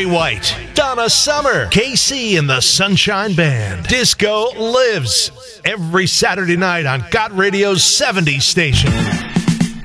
Ray White, Donna Summer, KC and the Sunshine Band. Disco lives every Saturday night on Got Radio's 70s station.